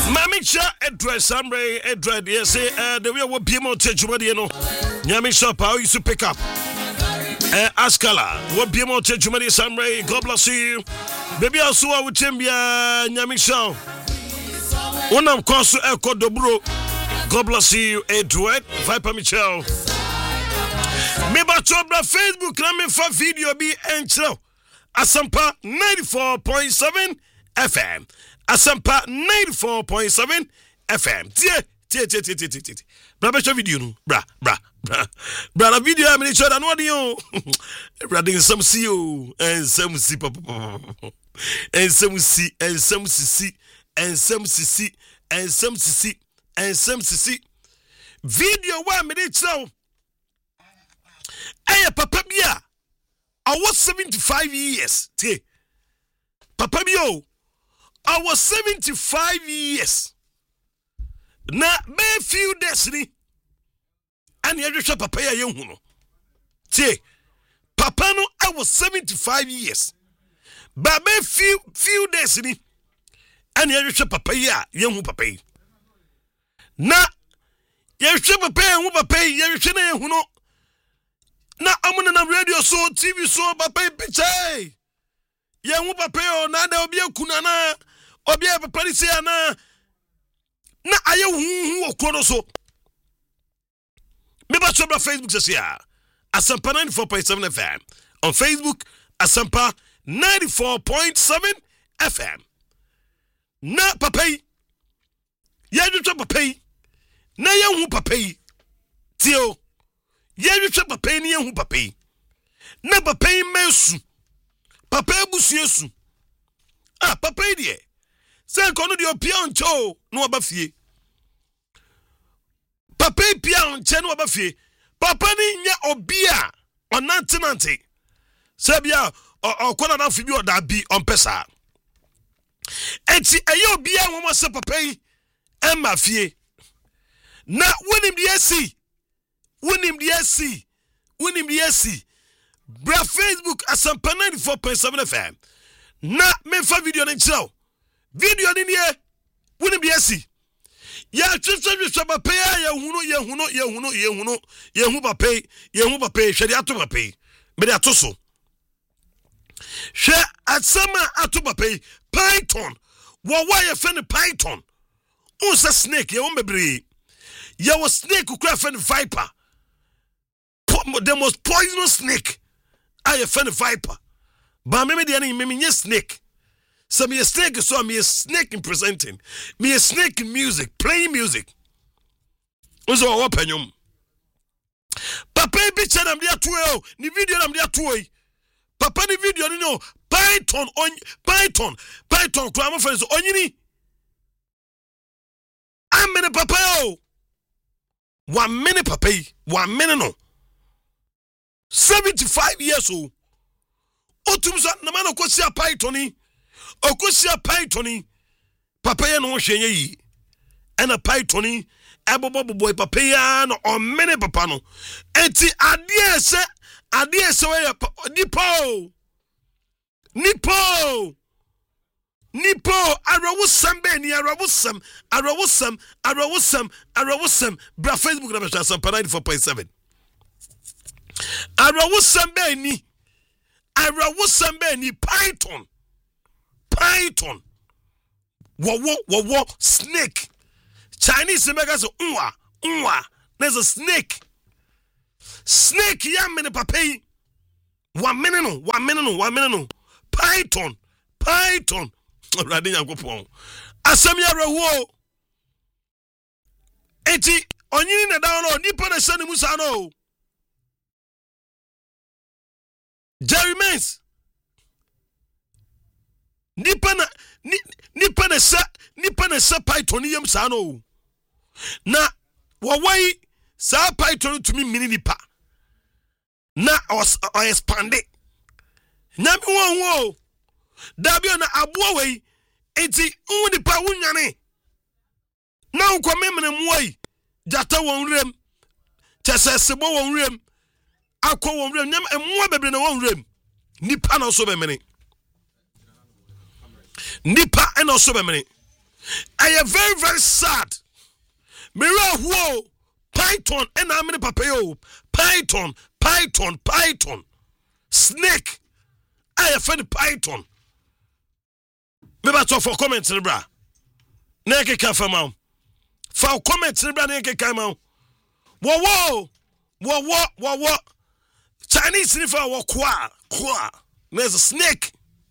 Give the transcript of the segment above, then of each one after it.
Mamicha address Samre address yes the way what BMO Tejumadi no Nyamisha Power used to pick up Askala what BMO Tejumadi Samre God bless you baby also I would Chembia Nyamisha Unam Kosu Eko Dobro God bless you Edward Viper Michelle Meba Chobra Facebook na me for video be entro Asampa 94.7 FM Asampa 94.7 FM. Tie. Bra be video no. Bra na video am ni show da no dey o. Bra dey some see o. And some see papa. And some see and some see and some see and some see and some see. Video wa me dey show. Hey papa bia. I was 75 years. Tie. Papa bio. I was 75 years. Na me few destiny. And you just papa ya young no. Tie. Papa no I was 75 years. But me few destiny. And you just papa ya young papa. Na you just papa ya papa you just na young no. Na amuna na radio so TV so papa picture. Young papa o na da obi akunana. Obi e papa ni se ana na aye hu okoro so me ba sobra Facebook says here Asampa 94.7 FM on Facebook Asampa 94.7 FM na papa ya jutwa papa na ye hu papa tio ya jutwa papa ni ye hu papa na papa mesu papa ebusu yesu papa die say kono de opia oncho no abafie papa pia onche no abafie papa ni nya obia onantenante say bia okona na fi bi oda bi onpesa enti eye obia wo mo se papa yi emafie na wonim de asi bra Facebook Asampa 94.7 FM na me fa video ni chiro video ni nie woni bi asi ya twetwe papa ya hunu papa hwede ato papa me de ato so hwe asama ato papa python wo ye fe ne python unsa snake ye won bebre ye was snake ku kra fe ne viper the most poisonous snake I fe ne viper ba me de na me snake. So me a snake, so me a snake in presenting. Me a snake in music, playing music. Ozo wa penyum. Papa picture am dia tuo, ni video am dia tuo. Papa ni video ni no Python kwa mo friends onyini. Amene papa yo. 1 minute papa, 1 minute no. 75 years old. Otumza na man okosi a Python ni. Okosia Python papa ya no hwenye yi ena Python boy papa ya no o mene papa no enti ade ese we nipo arawusam be ni arawusam bra Facebook na be Asampa 94.7 arawusam be ni Python wo snake Chinese make us unwa there's a snake ya mene papa 1 minute no Python radi yakopon asam ya rewo enti onyini na down no nipa na sane musa no Jerry Mens nipa na sa Python yam sa no na wawai sa Python to me mini nipa na o expand na mi wo da bi na aboa wei enti nipa wunyane na nkomemene muwai jata won rem chesesebo won rem akọ won rem nyam emwa bebre na won rem nipa na so be mene nipa ena so be mene I am very, very sad. Mira who python and how many papeo? Python. Snake. I have found python. Maybe I talk for comments in the bra. Neke kafamau. For comments in the bra neke kamau. Whoa. Chinese sniffer wa kwa. There's a snake.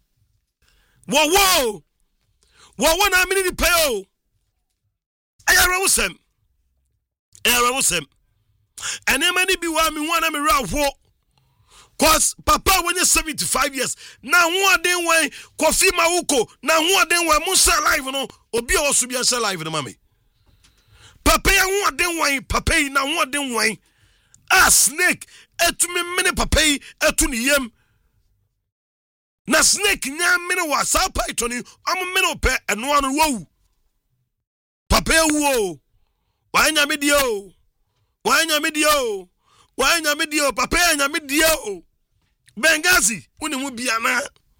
Whoa. Na mini di peo. Ayara wusem. And then many be one me one me ra wo. Cause papa when you 75 years. Now one day when Kofi Mauko. Now one day when Musa live no. Obi also be a live no mami. Papa one day when papa now one day when a snake etu me mini papa etu ni yem. Na snake nya mini wa sa python am mini pe eno anu wo. Papa wo. Wanya medio. Papa nya medio. Bengazi uni mu bia na.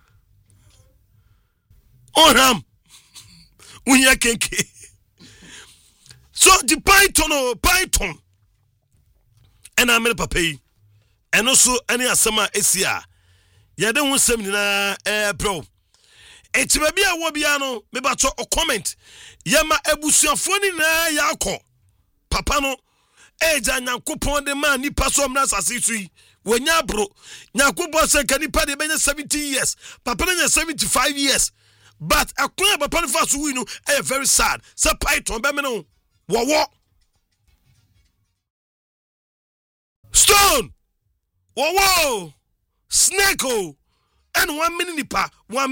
Onam. Unya kenke. So the python. And I'm in papa. And also any asama esia. Ya den wonsem nyina bro. Enti ba bia wo bia no me ba to comment. Yema ebusuafo ni na yakọ. Papa no eja nyankopon de ma nipa so mna asase su yi. Wonya bro. Nyankopon se ka nipa de benya 70 years. Papa no 75 years. But akwa papa no fa so wi no very sad. Say python be me no. Wo. Stone. Whoa. Snake and 1 minute nipa.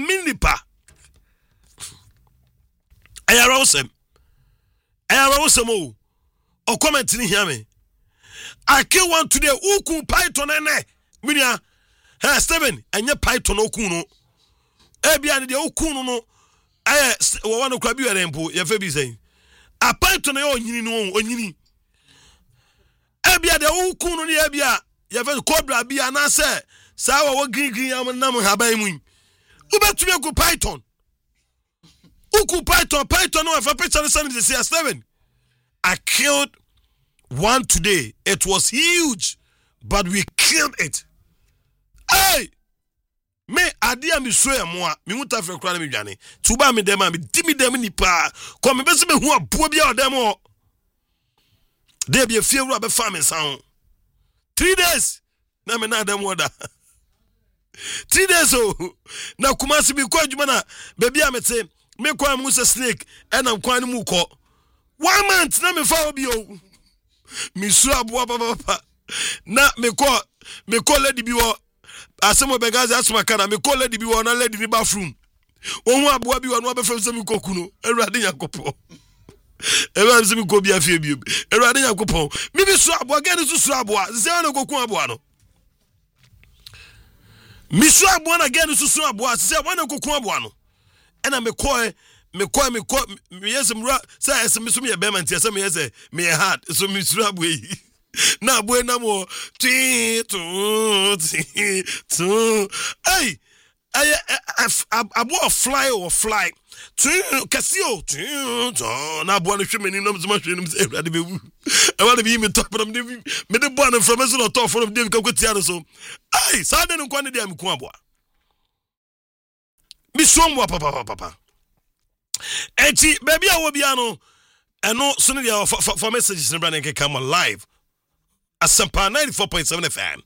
Ayara wosem o comment ni hear me. I kill one today uku python ene. Minia. Hey Steven, enye python oku no. Ebia ne de oku no. Wo wan kwa bi were mpo ye fa bi sen. A python e onyini. Ebia de oku no ne ebia ye fa cobra bi anase sa wo green am nam haban mu. Ubetumi ku python. Uku python no fa picture send this year 7. I killed one today. It was huge, but we killed it. Hey, me adia mi so emoa me huta fre kra na me dwane. Tuba me dem me di me dem nipa. Come me bese me hu abo bia odem o. Dey be fie wura be fa me san. 3 days na me na dem oda. 3 days na kumasi bi ko adwuma na baby amete me kwa mu se snake e na kwa ni mu ko 1 month na me fa obi o me su abo papa na me ko lady bi wo asemo begazi asuma kana me ko lady bi wo na lady ni bathroom ohun abo bi wo no be fam se me koku no ewrade yakopo ewrade se me ko bi afie bi ewrade yakopo me bi su abo ga ni su abo se na koku abo no misu abo na ga ni su abo se na koku abo no ena me ko me yes mra say yes me so me be man tie say me yes me hard so me sura abo yi na abo na mo ti hey abo fly kasio na abo na hwe mani no zuma hwe no say everade be wu e wa be me top from me de bo na from so top from dem ka kwatia no so hey sa de no kwa ne de am ku abo mi so mo papa enti baby awo bia no eno so ne dia for messages ne brand can come live Asampa 94.7 FM.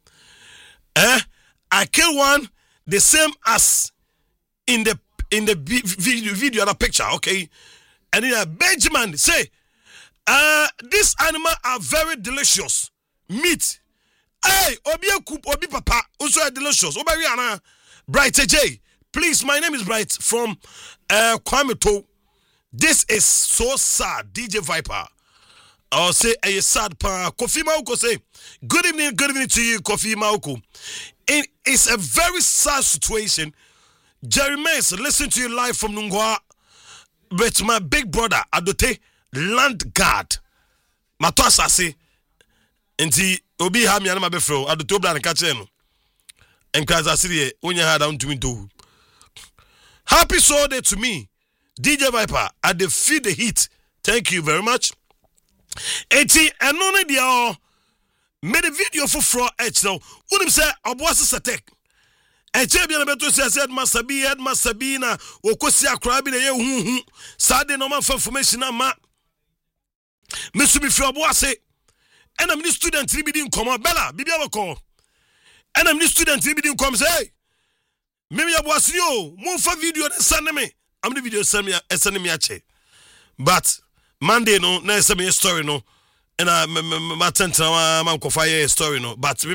I kill one the same as in the video and a picture, okay? And then Benjamin say, these animals are very delicious. Meat. Hey, obi papa, also delicious. Obariana, Bright J. Please, my name is Bright from Kwameto. This is so sad, DJ Viper. I'll say a sad pa. Kofi Mauko say, good evening to you, Kofi Mauko. It's a very sad situation. Jeremiah, listen to you live from Nungwa with my big brother, Adote Land Guard. Matosa say, Enti Obi Hami and my befro, Adote Obla and Kacheno. And Kaza City, when you had down to me too. Happy soul day to me. DJ Viper at the Feed the Heat. Thank you very much. Eti enone dia made a video for fraud H now. Unim say Obuasi Satek. Eche bia na beto say headmaster B na okosi akra bi na ye hu Saturday no man for information na ma. Mesumi fi Obuasi. Ena mini student bi din come Bella bibia bako. Ena mini student bi din come say Mimi Obuasi yo mo fa video na send me. I'm the video send me ache. But Monday no na send me a story no. And my tent man ko fire story no. But me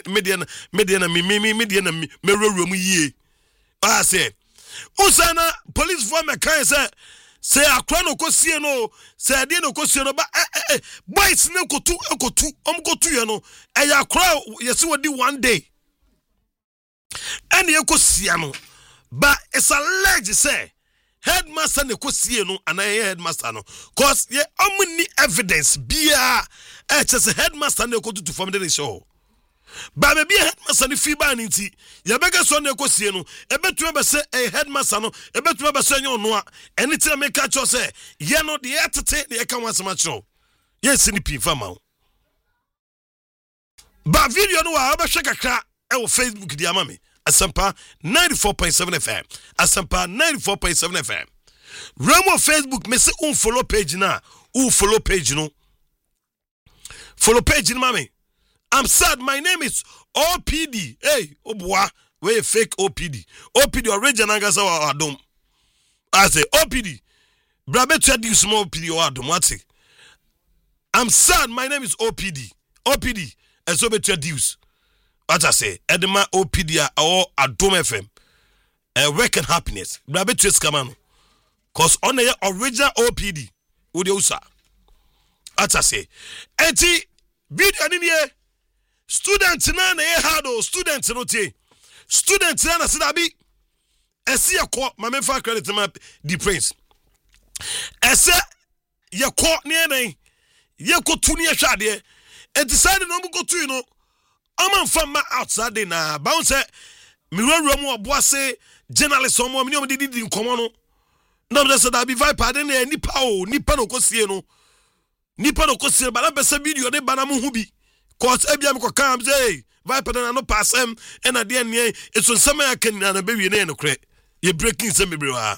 room ye. I say Usana police for me can say akra no ko sie no say ade no ko sie no ba boys ne ko tu go tu ye no e ya akra yesi wodi one day. And ye ko sie no but it's alleged say headmaster ne ko sie no and headmaster no cause ye omni evidence bia just headmaster ne ko to from the show ba be headmaster ne fi ba nti ye bega so ne ko sie no e betu be say headmaster no e betu be say nyo no a anything make catch us say ye no de etete ne ka wansema chiro ye sini pi fama ba video no a ba hwe kakra e wo Facebook di amame Asampa 94.7 FM. Asampa 94.7 FM. Ramo Facebook me say follow page na. Follow page no. Follow page no mami. I'm sad. My name is OPD. Hey, obwa. We fake OPD. OPD original ngasa wa adom. I say OPD. Brabe to do small OPD or adom. What's it? I'm sad. My name is OPD. OPD. And so better use. What I say, Edema Opedia or Adom FM, work and happiness. Brabe to Escamano. Cause on the original OPD, Udeusa. What I say, Eti, video in here, students na hado, students no te, students na sidabi, esi ya kwa, my mefa credit ma the prince. Ese ya kwa ni ye ko tuni ya shade, eti side no go tu no. I'm from my outside na bounce me room Obuasi journalist omo me no did in common no just that be Viper den nipa no kosie no nipa no kosie ba na besa video de bana mu hu bi cause ebia me ko kam say Viper den no pass em and ade an e so nsema ya kan na be wie na no kre ye breaking some be wa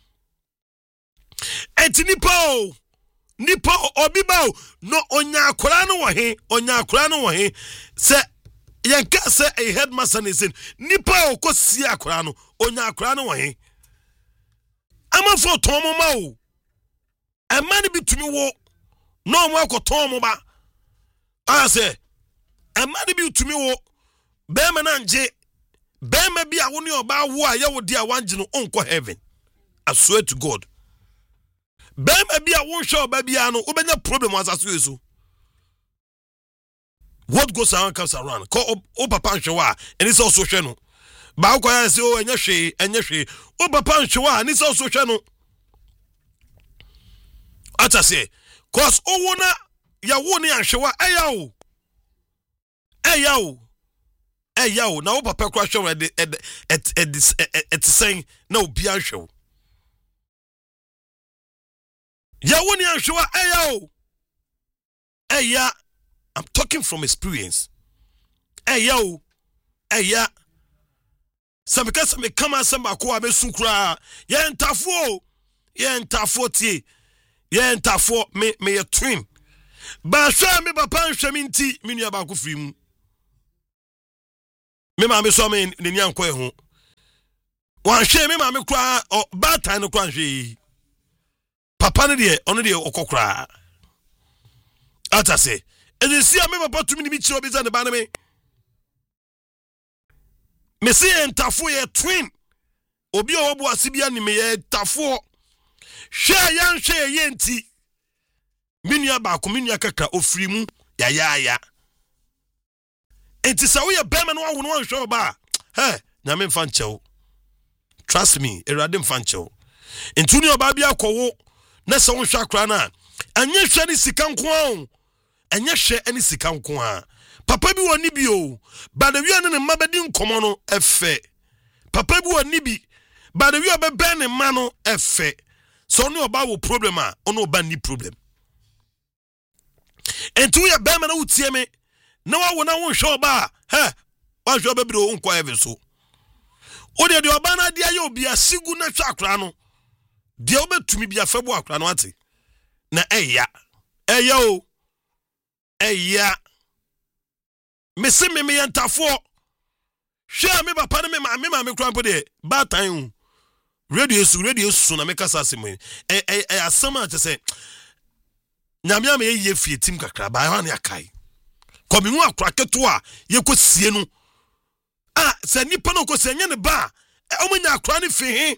enti nipa obi ba no onya akora no wo he say yanka say a headmaster is in nipa okosi akora no onya akora no he ama for tomo ma o e mani bitumi wo no mo akoton mo ba I say e mani bitumi wo be ma na nje be ma bi a wo ne oba wo a ye wo dia wanje no onko heaven I swear to God be ma bi a wo hwe oba bia no obenya problem asaso yesu. What goes around comes around. Call papa nshwa and it's also sheno. Ba ko ya say o enye hwe. O papa nshwa and it's also sheno. Ata say cause o wona ya woni anhwa eya o na o papa kwa hwe et saying no bi anhwe. Ya woni anhwa eya I'm talking from experience. Hey yo. Some because me come and some akwa be sunkra. Ye entafo tie. Ye entafo me a twin. Ba sha me papa nhwe me nti me nua ba ko firi mu. Me ma me so me ne nya nko ehu. Wan hwe me ma me kra ba tan no kra hwe. Papa ne de ono de okokra. Ata say and you see, I remember to me, Mitchell is on the banner. Messi and Tafo, a twin. Obio Obuasi ni me Tafo. Share yan share yenti. Minya ba kuminya kaka ofrimu ya. Enti sa we beman wa won show ba. Hey, nyame mfanchew. Trust me, erade mfanchew. Enti ni oba bia kowo na se won hwa kra na. Anye hwa ni sika nko enye hwe ani sika nko a papa bi woni bi o ba de wi ne mabedi nkomo no efe papa bi woni bi ba de wi obebe ne ma no efe So no about problem no ba ni problem. And to ya be man wo tie me na wa wona wo hwe oba he wa hwe oba bi do nkwa even so o de oba na dia ye obi asigu na hwe akra no de obetumi bia fabu akra no ate na eya o eya mesi me yentafo hwe me papa ne me ma me kra mpo de ba tan radio su na me kasa asem asem a tse nyame am ye fie tim kakra ba ha na akai komi hu akra keto a ye kosie no se nipa no ko se nya ne ba omunya akra ne fi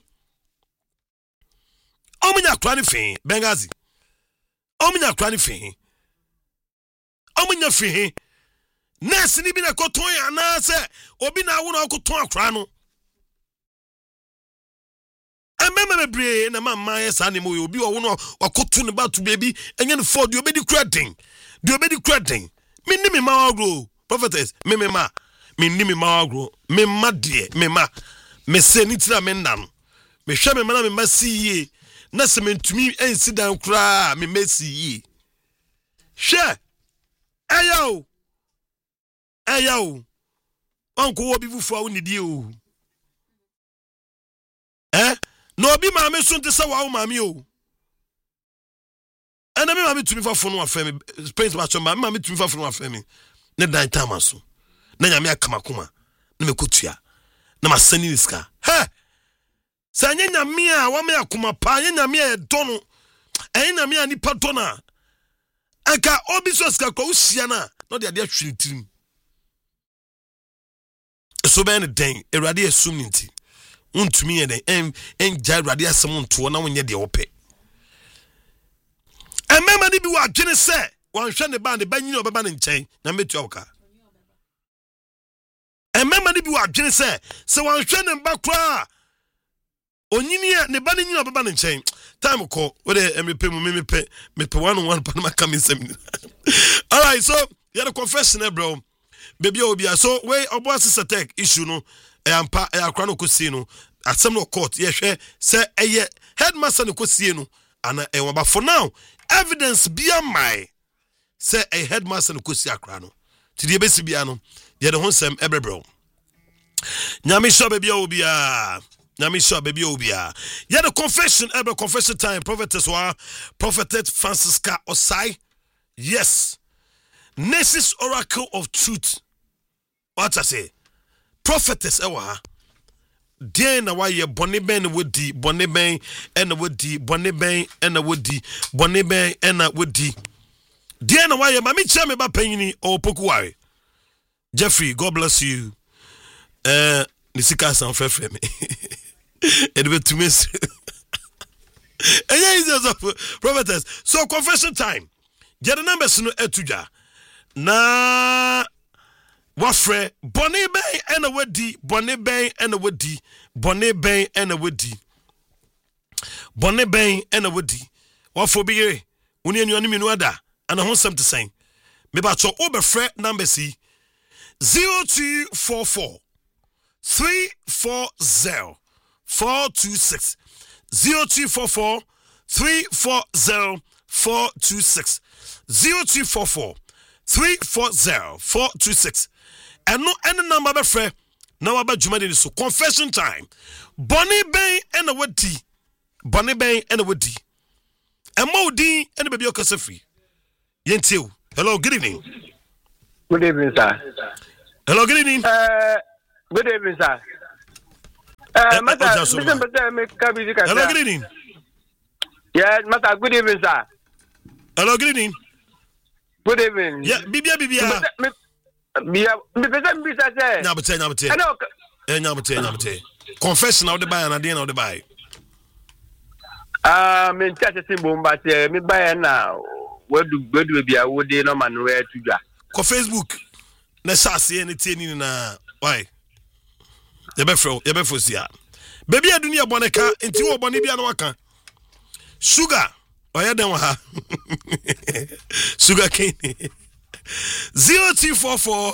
Bengazi omunya akra ne fi omunya fi nurse ni bi na koton ya na se obi na wo na koton akra no emema bebre na mama yesa ne mo obi wo no wakoto ne ba to baby enye ne for de obedi creding minni me ma agro prophetess me ma minni me ma agro me ma de me ma me se ni tira me ndan me hwe me ma na me ma siye na se mentumi ensi dan kura me mesiye hwe ayo onko obi fufu a wonidi o no obi ma me so nte se wa wo ma me o ana me ma me tumi fa fonu afemi space ma so ma me tumi fa fonu afemi ne dan time so na nya me akamakoma na me kotua na ma sani niska sa nya me a wa me akoma pa nya me e dono nya me ani pa dona aka obi so ska kwa usia na no de ade ahwiri tirim so ben den erade asum nti untumi ye den en jairade asem nto na wonye de ope emema ni bi wa dwene se wan hwe ne ba ne ba nyini obeba ne nchen na metu awka emema ni bi wa dwene se wan hwe ne ba kra onyini ne ba ne nyini obeba ne nchen time ko we de mepe mu mepe 1 pa na come insem. All right, so you had a confession bro baby obia so we obo sister tech issue no ampa akra no kosie no asem no court ye hwe se eye headmaster no kosie no ana enwa for now evidence bia mai say a headmaster no kosie akra no ti de besi bia no ye de honsem ebrebro nyame sho baby obia ye the confession time prophetess Francisca Osai. Yes, Nesis oracle of truth. What I say? Prophetess Ewa. Dear na why ye bonny ben would di bonny ben and a woody bonny ben and a woody bonny ben and a woody. Dear na why ye mammy chame ba penny or pokuari. Jeffrey, God bless you. Nisika san fe me. It be to miss. And yeah, prophetess. So confession time. Get the numbers no etuja. Na wafre bonny bay and a weddy, bonny bay and a weddy, bonny bay and a weddy. Bonny bay and a weddy. What for be uni and you anime no other and I want something to say. Me ba cho oberfre number C 0244 340 426 0244 340 426 0244 340 426 and no any number be free now about Jumadi so confession time Bonnie Bay and a wadi Bonnie Bay and a wadi and Modi and the baby okasefi yentiu. Hello, good evening. Good evening, sir. Hello, good evening. Good evening, sir. Hello, good evening. Yeah, Mata, good evening, sir. Hello, good evening. Good evening. Yeah, Bibia. Confession of the buy and at the end of the buy. Me chatting boom, but me buy now. Where do be a wood no man where to go? Ko Facebook. Na sase anything na why? Yebefro sia. Baby adunia boneka enti wo bone bia na waka. Sugar oya den wa ha. Sugar cane. 0244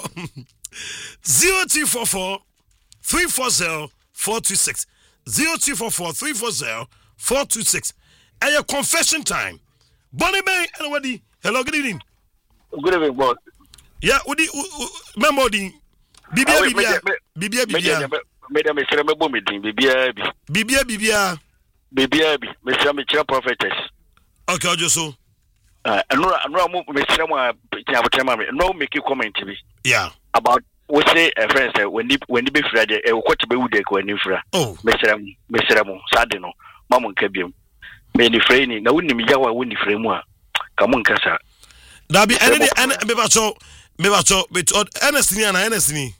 340 426 0244 340 426 a confession time. Bonnie Bay and Wadi. Hello, good evening. Good evening, boss. Yeah, Udi Memodi. Bibia. Madam, Mr. Mabumidin, Bibia, Mr. Prophetess. Okay, I'll just so. No, Mr. No, make you comment to me. Yeah. About what say a friend said when you be Friday, a quite a bit when you fra. Oh, Mr. Sadino, Mamma Cabium. Many fraining, no winning me, Yawa winning framework. Come on, Cassa. That be any Mebacho, with Ernestine and Ernestine.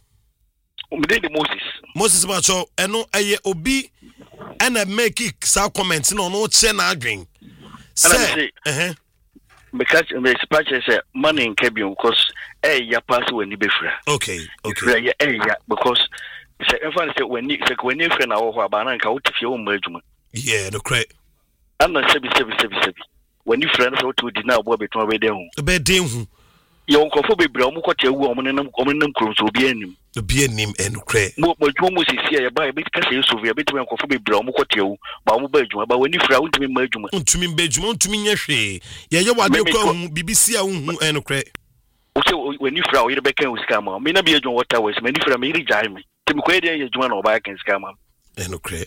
Moses Bacho, and no, I obi and I make it some comments on no chain arguing. Say, because Mr. said money in Cabium because ya pass when you be free. Okay. Yeah, because when you friend our banana out of your mergement. Yeah, the correct. I'm not 7. When you friends out to dinner, what between a bed down. Your uncle be brown, what your woman and cross will be in him. The beer name and cray. But almost is here by a bit case of a bit when uncle be brown, what you, but when you frown to me, mergement to me, bedroom to me, yeah, you want to go BBC and cray. Also, when you frown, you back and scammer. May not be a John what I was many from me, Jaime. To me, quite a John or back and scammer. And cray.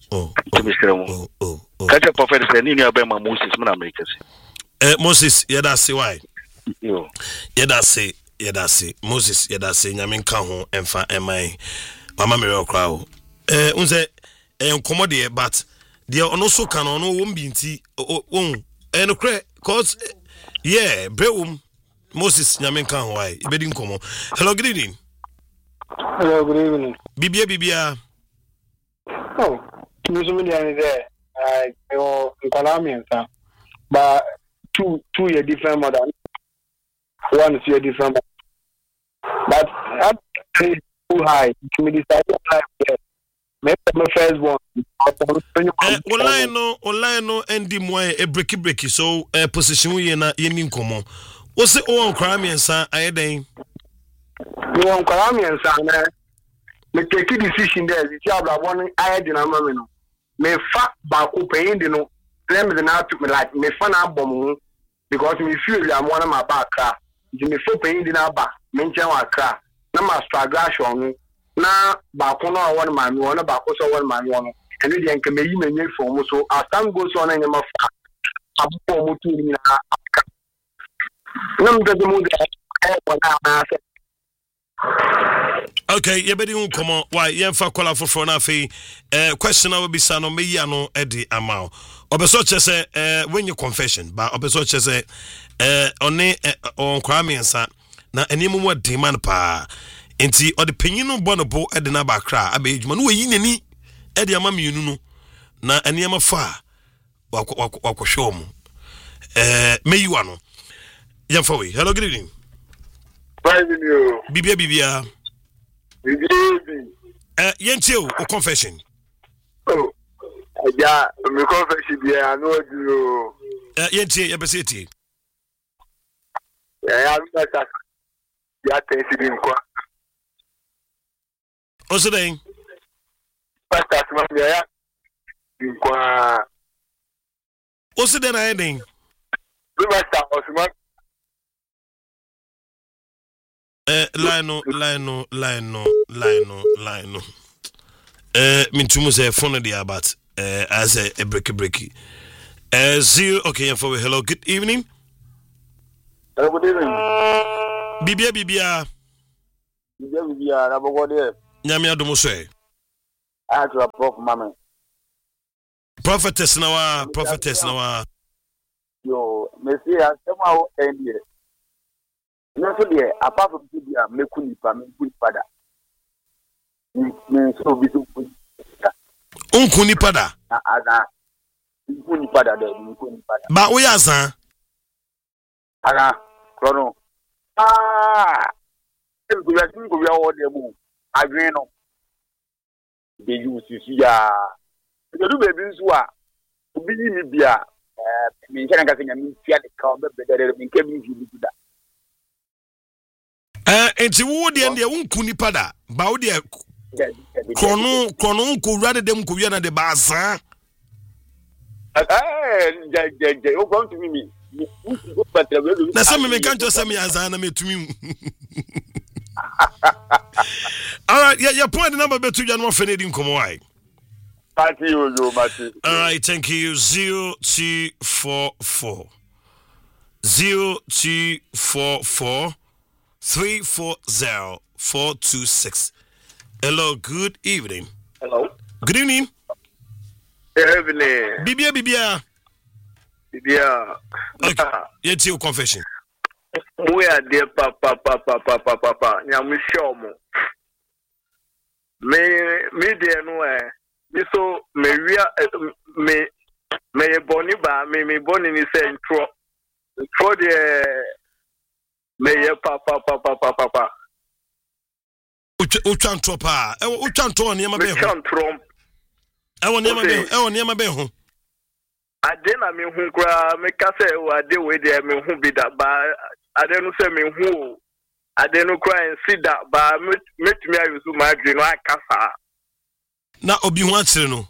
Catch a prophet and in your Bema Moses, Manamacas. Moses, yeah, that's why. Yeah, that's it. Moses, yeah, that's it. Yamin Kaho, and fa my Mama Miro Crow. Unze, commodity, but they are also can on won't be and cray, cause, yeah, Breum, Moses, Yamin Kaho, why, bedding come. Hello, good evening. Hello, good evening. Bibia. Oh, Muslim there. I but two year different mother. One is year different, but up too high. To me, decide maybe my first one. Online and dimwe a breaky so position we na yenin komo. What's it on crime and son? I day. You want crime and son? Me take a decision there. The job I want I had in a moment. Me fat back paying the no. Let me now to me like me fan up bomb because me feel I'm one of my back car. Me feel paying the number. Me change car. Na ma struggle on na back on one man one back also one man one. And then can me you for so as time goes on and my fat abu to me na. Nam the mood okay, you better come on. Why, you for call for na fe. Question I will be son or me yano Eddie amount. Obeso chese when you confession, but obeso chese on crime and sa na enimu wa demand pa. Enti or the penino bonobo edina bakra abe man we yinani Eddie amam yunu na eniama fa wako show mu. Me you ano. Yamfa we. Hello, good evening. Bibia. Yentio or confession. Oh, yeah, my confession. Yeah, I know you. Yentie, Yabasiti. Yeah, I'm not that. Yeah, tasting in qua. What's the name? That's my yeah. In qua. What's the ending? We must start Osman. Lino. Mintumu say phone the about as a breaky. Zero. Okay, for hello. Good evening. Hello, good evening. Bibia. Number one there. Nyamia Domose. I to a prof, mama. Prophetess now. Yo, Messiah, somehow end here. No, so there, apart from the Mekuni Pada. So be so good. Unkuni Pada. Unkuni Pada there, Unkuni Pada. But we are, sir. Ana, Chrono. We are all the move. I know. They use you see, the little babies who are be in Libya. Me can get a Fiat car, but better than Kevin to that. Enti wo de ende unkuni pada ba wo de krono ko rade dem ko wiana de baasa You come to me. Na some me can't just say me as an me to me. All right, yeah, your point number be to January for needing come why. All right, thank you. 0244 0244 340 426. Hello, good evening. Hello. Good evening. Good evening. Bibia. Okay, it's your confession. We are there, papa. Yeah, we show mo. Me there no me so me boni ba me boni ni say intro the me papa. Uchantro pa. Uchantro niema be ho. Uchantro. Niema be ho. Ade na me hu kra me ka say o ade we dey me hu bi da ba ade no say me hu ade no kra en si da ba metumi ayusu ma adwe no akasa na obi hu akire no.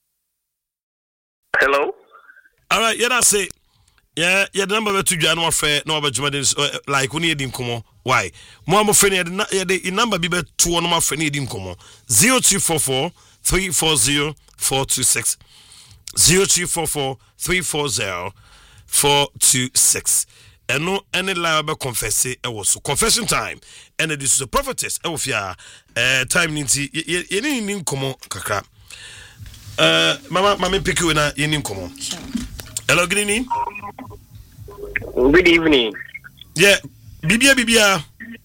Hello. All right, yeah, that's it. Yeah, the number be to January fair no about like we need him come why mo am friend the number be 2 no ma friend need him come 0244 340 426 0244 340 426. And no any liable confess it was confession time. And this is a prophetess. Time ninti ye ni komo kakra. Mama pick you na ye ni komo. Hello, good evening. Good evening. Yeah, Bibia.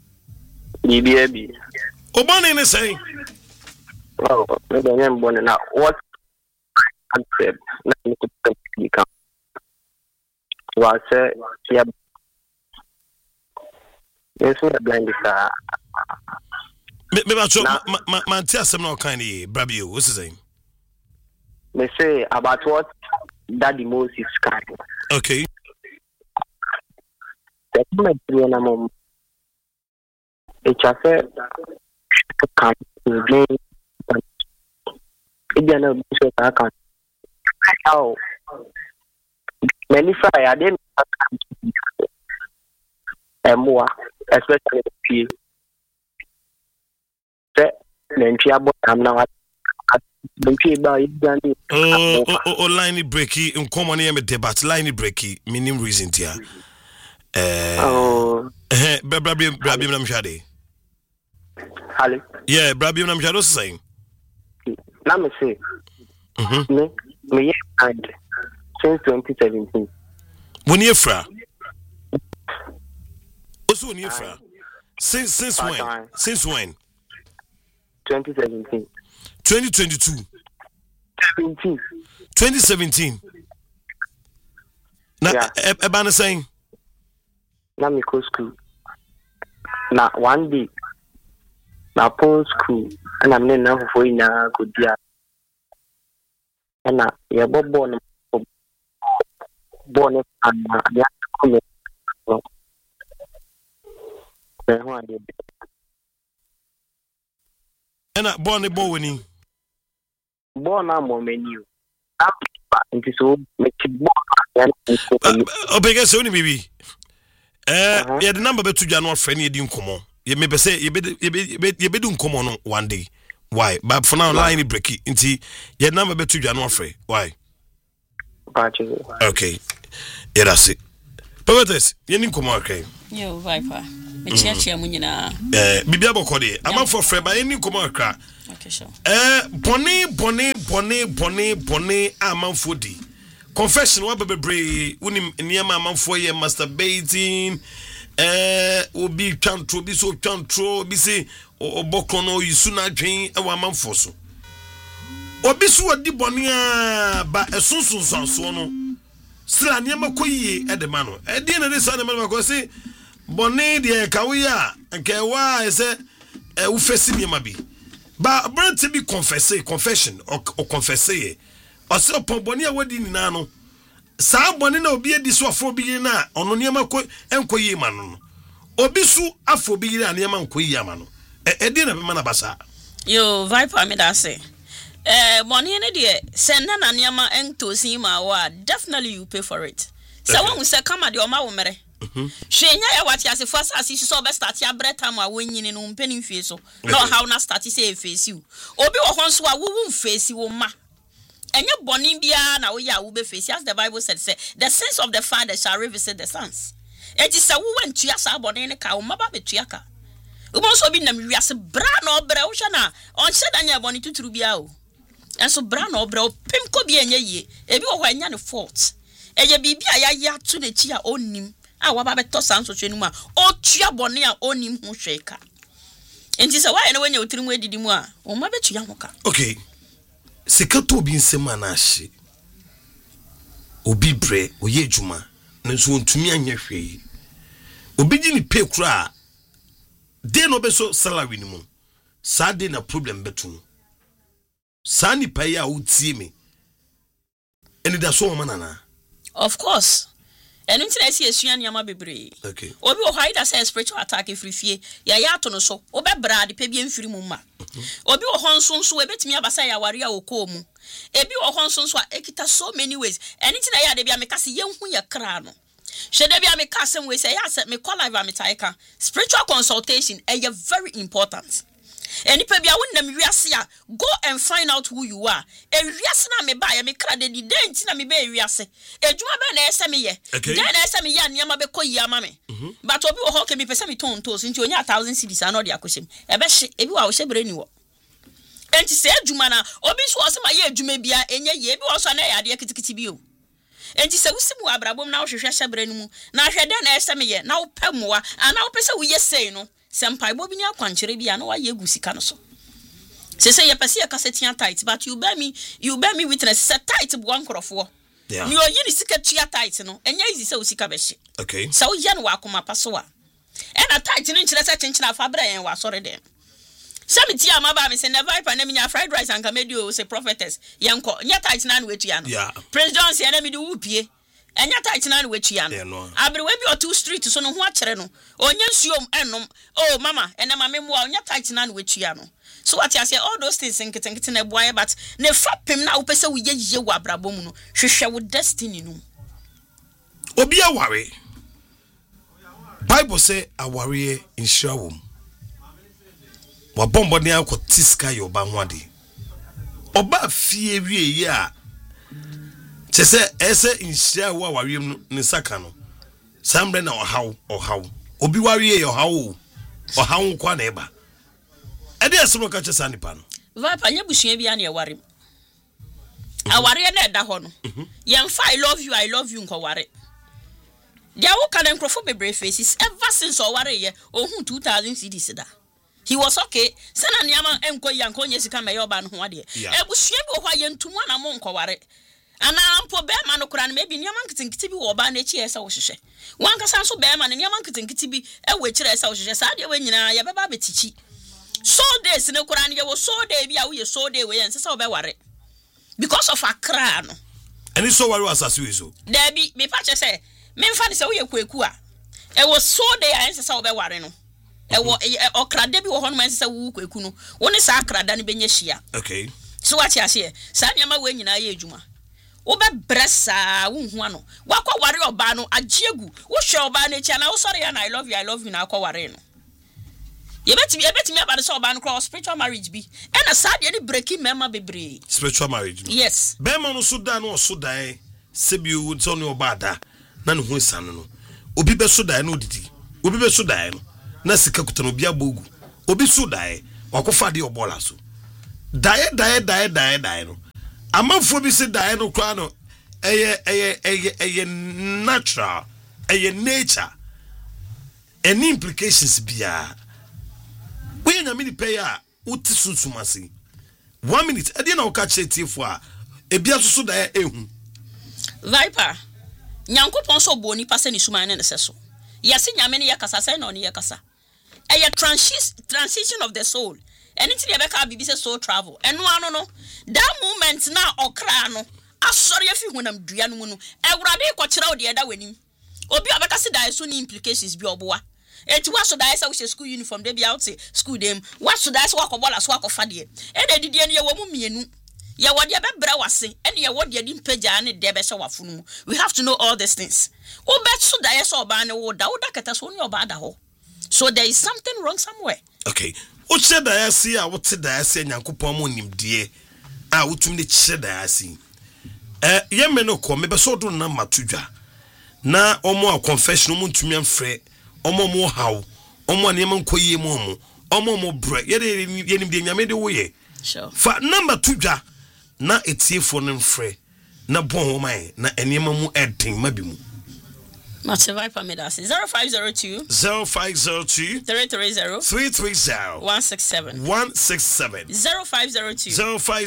Obani ne say. Oh, maybe I'm born now. What I said, nothing to become. Was yeah. Yes, we are blind. Maybe I should tell some no kind of Brabio. What's his name? They say about what Daddy Moses can. Okay. It's a fair can't be how many fire I didn't more, especially the P. I'm now line breaky in common name debate line breaky meaning reason here. Brabim Namshade. Yeah, Brabim Namshado saying. Let me say, me since 2017. When you fra? Also, when you fra? Since when? Since when? 2017. 2022. 17. 2017. Now, Ebana saying. Now me go school. Now one day, now post school, and I'm now for in a good year. And now you're born and yeah, and I born a boy born a menu. It is so make it born. Because only baby. Yeah, the number be to January friend you didn't come on. You may say you be doing come on one day. Why? But for now, line breaky. Inti your number be to January free. Why? Okay. Yeah, that's it. But this, you didn't come on, okay? Yo, Viper. Mechiachia munyina. Bibia bokode. I'm for free, but you didn't come on, cra. Okay, sure. Bonnie, Amanfodi. Confession what be unim niema amanfo ye masturbating obi twantro bi so twantro bi se obokro no yisu na dwen e wa amanfo so obi so odi bone a ba esunsunsanso no sira niema koyie e de ma no e di na de sa na ma ko se bone de ka wo ya nke wa e se wo fesi niema bi ba brand to be confession or confesser ose opoboni a wadi nyina no saa boni na obi edi so afo bi na ono niema ko enkoyi ma no obi su afo bi na niema enkoyi ama no edi na be ma na basa yo Viper me da say Money in the send na niama ento sima wa definitely you pay for it. So when we say come at your ma mere. Shenya ya wati ase first as so be start ya breta ma wonyin no mpeni fie so. No how na start say face you. Obi wo hon so a wo face wo ma. Enye boni bia na wo ya wo be face as the Bible said say the sins of the father shall revisit the sons. Eti se wo wantua sa boni ne ka wo ma ba betua ka. Wo so bi nam wiase bra na obra wo hwa na on se danya boni tuturu bia o. Enso bra na obra pim ko bi enye ye ebi wo hwa nya ne fault eye bibia ya to ne chi a onim a wa ba beto sanso twenu mu a o tua bone a onim hu hweka enti se why na wanya otirimu edidi mu a o ma betua ho ka. Okay, sekato bi nsema na ahye obi bre oye adwuma nanso ontumi anya hwee obi gi ni pay kura de no be so salary ni mu sa de na problem betu Sani paya utie me. Eni da so manana. Of course. Enu nti na esi esua niama bebre. Okay. Obi o haida say spiritual attack frifie. Ya to no so. Obe bra de pe bi mfiri mu ma. Obi o honso nso ebetimi abasa ya ware a okomu. Ebi o honso nso a ekita so many ways. Eni nti na ya de bia me kase yenhu ye kra no. Shede bia me kase we say ya say me call live am taika. Spiritual consultation is very important. Any pe bia wonnam wiase a go and find out who you are. E wiase na me ba ya me kra de di nti na me ba wiase. Ejuma be na ese me ye. Den na ese me ye niam be koyi ama me. But obi wo ho ke me pese me ton to so nti onya 1000 cedis ana de akohyem. E be hye ebi wa wo hye bre ni wo. Enti se ejuma na obi so o se ma ye ejuma bia enye ye ebi wo so na ya de kitikiti bi o. Enti se wusimu abrabom na wo hwehwe hye bre ni mu. Na hwe den na ese me ye na wo pamoa ana wo pese wo ye sei no. Senpai bobi ni akwankyere bia na wa ye gusika no so. Say ye pese ye kasetia tight but you bear me witness say tight bo ankrofo. Yeah. Ni oyi ni sika tua tight no enya easy say usika be hye. Okay. So wo ye no wa akoma paso a. E na tight ni nkyere say kyenkyena afa bra yen wa sore dem. Samiti amaba me say never Viper na me nya fried rice and kamedio say prophetess yenko nya tight na we tua no. Yeah. Prince John say na me de wupie. Enya tight na we tua no. Abrewe bi o 2 street so no ho akere no. Onye nsuom enom. Oh mama ena mama mu a onya tight na we tua no. So what I say all those things nkete na boy but ne fapem na wo pese wo ye wo abrabom no hwehwe wo destiny no. Obi aware. Bible say aware inshira wom. Wa bombo ne akọ tiska yo ba ho ade. Oba fie wie yi a chese ese inshira wo aware ne saka no. Sambre na ohaw. Obi ware ye ohaw kwa na eba. Ade asemo ka chesa nipa no. Viper nya busua bia na e ware. Aware na eda ho no. Yemfa I love you nko ware. Dia wo ka den krofo bebre faces ever since o ware ye ohun 2000 cedis da. He was okay. Sana niama enko yanko nye sika me yoba no ho ade. Ebusua bi ho aye ntumu na mo nko ware. Ana ampo be ma no kura no maybe niama nkitinkiti bi wo ba na echi esa wo hwehwe. Wan kasa so be ma no niama nkitinkiti bi e wo echi esa wo hwehwe. Sa de we nyina ye beba betichi. So days ne kura no ye wo so day bi a wo ye so day we yense sa wo be ware. Because of Accra no. Any so ware asase we so. There be me pa che say me mfa ne se wo ye kwaku a. E wo so day a yense sa wo be ware no. E wo okrada bi wo ho no yense sa wo kwaku no. Wo ne sa akrada ne benya hia. Okay. So what you say? Sa niama we nyina ye adwuma. Wo be bresa wo hu ano. Wa kwa ware oba no agiegu. Wo hwe oba na echi na wo sori ya na I love you na akwa ware no. You bet me about the so ban cross spiritual marriage be. And a sad any breaking mema bebre. Spiritual marriage. No? Yes. Bema no suda no suda sebi wo tso no bada na no hu san no. Obi be suda no didi. Obi be suda no. Na sika kuta no bia bogu. Obi suda wakofa de obola so. Die no. Amanfo bi se die no kwa no. Eye natural. Eye nature. Any implications bia. We na mini pay a uti susumasi 1 minute e dey na oka chetifo a ebia so da ehu Viper nyankopon so bo ni pase ni suman ne seso yesi nyame ne yakasa sai na oni yakasa e transition of the soul anything e be ka bibi se soul travel eno ano no that moment na okra no asori afi hunam dua no mu no ewurade ko kire o de eda wanim obi abeka se da so ni implications bi oboa eti waso da esa wo school uniform de bia out school dem waso da esa wakobola so akofa de e de didie ne ye wo mu mienu Ya wadi abebra wase ene ya wadi adi mpaja ne de be se wafunu. We have to know all these things. Obet so da yeso oba ne wo da keta so ni oba da ho. So there is something wrong somewhere. Okay. O che da yasi a wote da yasi Nyankopon mo nimdie a wotum ne che da yasi. Ye me no ko me be so do na matudwa. Na omo a confession mo ntumi amfre. Omo mo haw. Omo ne man koyie mo mo bro. Ye nimdie nyame de wo ye. Sure. Fa number 2 na etiefo no mfre na bon ho mai na enema mu edin mabimu. Mativai Pamedasi 0502 0502 330 167 0502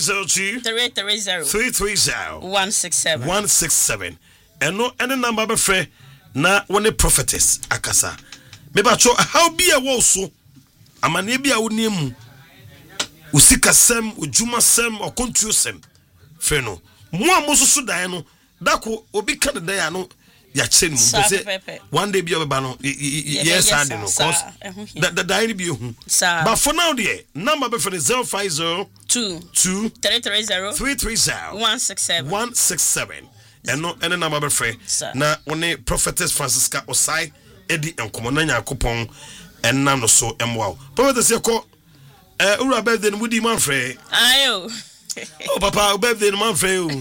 330 167 eno number be frɛ na one prophetess akasa me ba cho how be a wo so amane bi a wo nemu usikasem ujumasem okontuosem frɛ no mo amososo dan no dako obi ka de dan no ya kyerɛ mu pese one day bi obeba no yes and no cause the dan bi ehu but for now there number be for the 050 2 330 167 and number be frɛ na one prophetess Francisca Osai edi enkomo na Nyankopɔn enam no so emwa prophetess yeko ura birthday no mudi man frɛ ayo oh papa birthday no man frɛ o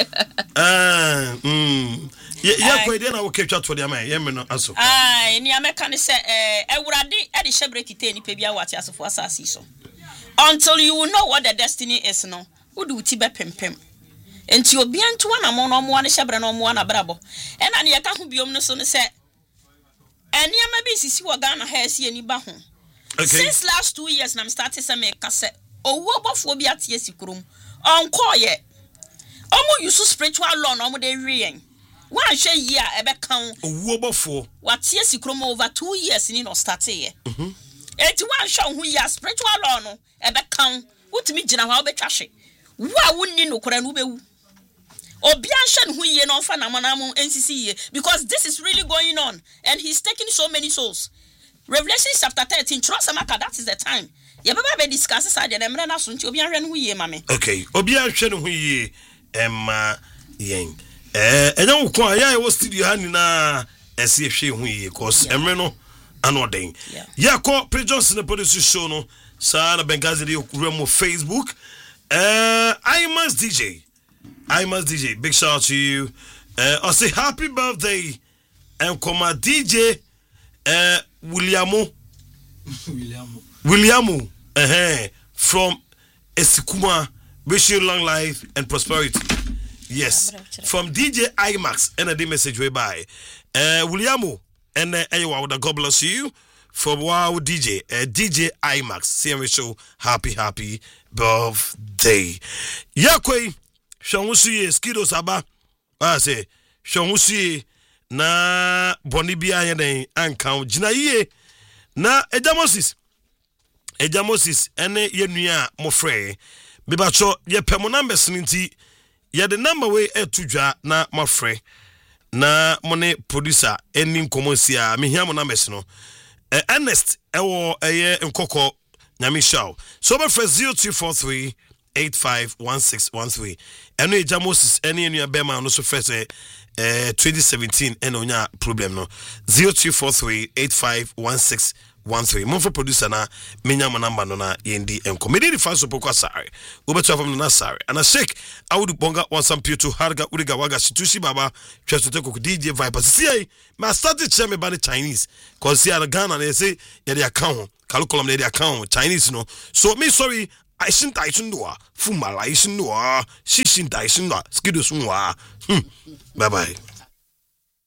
ya ko ide na wo ketwa to de man ye me no aso ni ameka ne se ewurade e de hyebrekite ni pe bia wate asofo asasi so until you will know what the destiny is no udu ti be pempem enti obi antu na mo no mo ne hyebre no mo na brabo e na ne ye ka ho biom no so ne se eniama bi sisi wo Ghana ha esi ani ba ho. Okay. Since last 2 years, I'm starting to make a set. Oh, what for be at yes, on call ye. Almost you so spiritual law, no more than reading. One share year, a back count. Oh, for what yes, you come over 2 years in no start here. 81 show who ya spiritual law, no, a back count. What me, Jenna, how be trashy. Why wouldn't you know, Koranube? Obianshan who ye no fan amanamo NCC because this is really going on and he's taking so many souls. Revelation chapter 13, trust Amaka, that is the time. You better discuss this idea. I'm not going to be a mame. Okay, Obianshan who ye, Emma Yang. And now, I was studio Hanina, as if she who ye, cause Emreno, and ording. Yeah, call Pre Johnson, the police show no, Sana Bengazi, Remo Facebook. I must DJ, big shout out to you. I'll say happy birthday, and come DJ, Williamu, from Esikuma, wish you long life and prosperity. Yes, from DJ IMAX, and a message way by Williamu, and God bless you. For wow DJ, DJ IMAX, CMA show, happy birthday. Yakwe, Shawusi, Skido Saba, I say, Shawusi. Na bonibia yene anka gina yie na ejamosis ene yenua mofre bibacho ye pemo numbers nti ye the number way etudwa na mofre na mone producer eni nkomosia mehia mo numbers no Ernest ewo eye nkoko nyame show so be 0243 851613 eno ejamosis ene yenua bema no so fese 2017 and onya problem no 0243851613 monfo producer na menya mo number no na yendi enko me di fa so poko asare obeto afam na asare ana shake awudu bonga wansam pieto harga uriga waga situshi baba twesote ko DJ Viper see ma start to me by Chinese cause here Ghana they say ya their account curriculum their account Chinese no so me sorry I shouldn't do fumala I shouldn't do shishin I shouldn't skido sunwa bye bye.